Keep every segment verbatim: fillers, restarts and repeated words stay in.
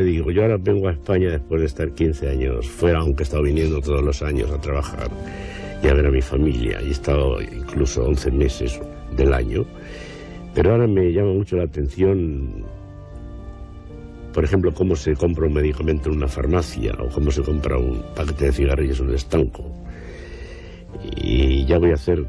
digo, yo ahora vengo a España después de estar quince años fuera, aunque he estado viniendo todos los años a trabajar y a ver a mi familia, y he estado incluso once meses del año, pero ahora me llama mucho la atención, por ejemplo, cómo se compra un medicamento en una farmacia o cómo se compra un paquete de cigarrillos en un estanco. Y ya voy a hacer,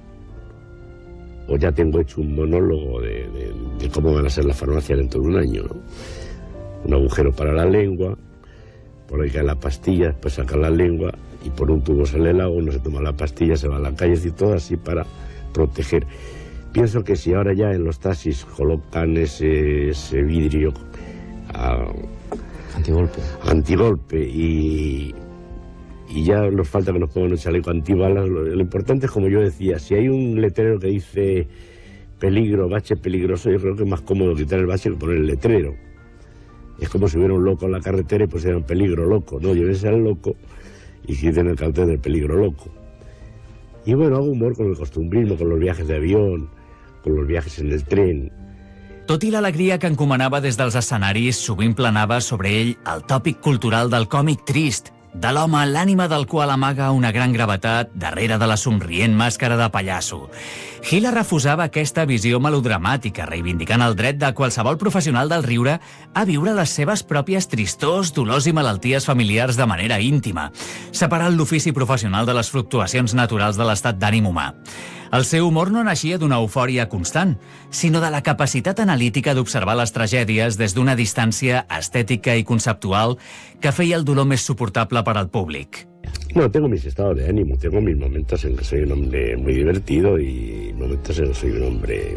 o ya tengo hecho un monólogo de, de, de cómo van a ser las farmacias dentro de un año, ¿no? Un agujero para la lengua, por ahí cae la pastilla, después saca la lengua y por un tubo sale el agua, uno se toma la pastilla, se va a la calle, y todo así para proteger. Pienso que si ahora ya en los taxis colocan ese, ese vidrio a, antigolpe, antigolpe y... y ya nos falta que nos pongan un chaleco antibalas. Lo, lo importante es, como yo decía, si hay un letrero que dice peligro, bache peligroso, yo creo que es más cómodo quitar el bache que poner el letrero. Es como si hubiera un loco en la carretera y pues era un peligro loco, ¿no? Llévense al loco y quiten el cartel del peligro loco. Y bueno, hago humor con el costumbrismo, con los viajes de avión, con los viajes en el tren. Tot i l'alegria que encomanava des dels escenaris, sovint planava sobre ell el tòpic cultural del còmic trist, de l'home l'ànima del qual amaga una gran gravetat darrere de la somrient màscara de pallasso. Gila refusava aquesta visió melodramàtica, reivindicant el dret de qualsevol professional del riure a viure les seves pròpies tristors, dolors i malalties familiars de manera íntima, separant l'ofici professional de les fluctuacions naturals de l'estat d'ànim humà. El seu humor no naixia d'una eufòria constant, sinó de la capacitat analítica d'observar les tragèdies des d'una distància estètica i conceptual que feia el dolor més suportable per al públic. No, tengo mis estados de ánimo, tengo mis momentos en que soy un hombre muy divertido y momentos en que soy un hombre,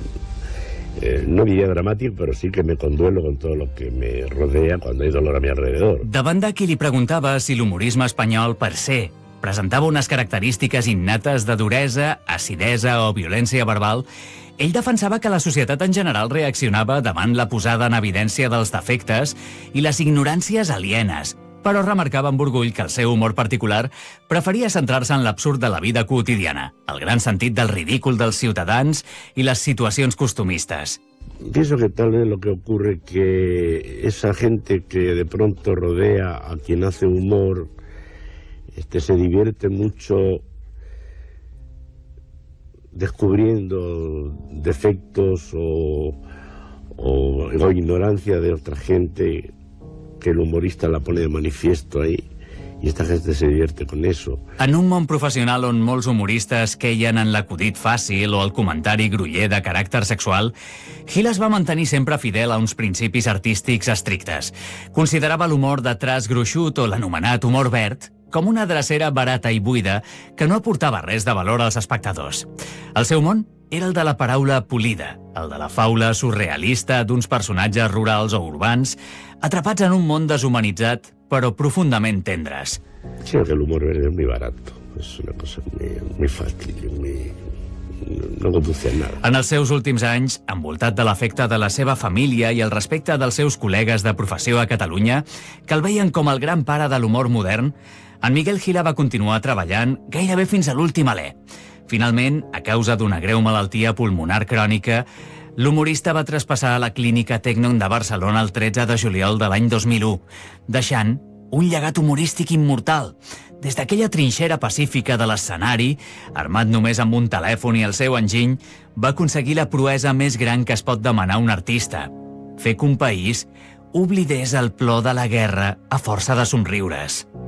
eh, no diría dramático, pero sí que me conduelo con todo lo que me rodea cuando hay dolor a mi alrededor. Davant de qui li preguntava si l'humorisme espanyol per se presentava unes característiques innates de duresa, acidesa o violència verbal, ell defensava que la societat en general reaccionava davant la posada en evidència dels defectes i les ignoràncies alienes, però remarcava amb orgull que el seu humor particular preferia centrar-se en l'absurd de la vida quotidiana, el gran sentit del ridícul dels ciutadans i les situacions costumistes. Pienso que tal vez lo que ocurre que esa gente que de pronto rodea a quien hace humor Este, se divierte mucho descubriendo defectos o, o, o ignorancia de otra gente, que el humorista la pone de manifiesto ahí, i esta gente se divierte con eso. En un món professional on molts humoristes queien en l'acudit fàcil o el comentari groller de caràcter sexual, Gil es va mantenir sempre fidel a uns principis artístics estrictes. Considerava l'humor de traç gruixut o l'anomenat humor verd com una drecera barata i buida que no aportava res de valor als espectadors. El seu món era el de la paraula polida, el de la faula surrealista d'uns personatges rurals o urbans atrapats en un món deshumanitzat però profundament tendres. Creo que el humor verde es muy barato, es una cosa muy, muy fácil, muy... no conduce a nada. En els seus últims anys, envoltat de l'afecte de la seva família i el respecte dels seus col·legues de professió a Catalunya, que el veien com el gran pare de l'humor modern, en Miguel Gila va continuar treballant gairebé fins a l'últim alè. Finalment, a causa d'una greu malaltia pulmonar crònica, l'humorista va traspassar a la clínica Tecnon de Barcelona el tretze de juliol de l'any dos mil u, deixant un llegat humorístic immortal. Des d'aquella trinxera pacífica de l'escenari, armat només amb un telèfon i el seu enginy, va aconseguir la proesa més gran que es pot demanar a un artista: fer que un país oblidés el plor de la guerra a força de somriures.